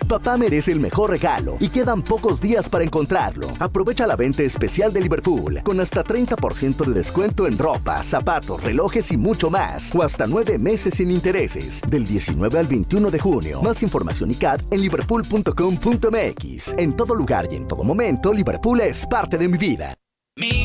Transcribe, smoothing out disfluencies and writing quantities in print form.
Papá merece el mejor regalo y quedan pocos días para encontrarlo. Aprovecha la venta especial de Liverpool con hasta 30% de descuento en ropa, zapatos, relojes y mucho más. O hasta 9 meses sin intereses. Del 19 al 21 de junio. Más información y CAT en liverpool.com.mx. En todo lugar y en todo momento, Liverpool es parte de mi vida.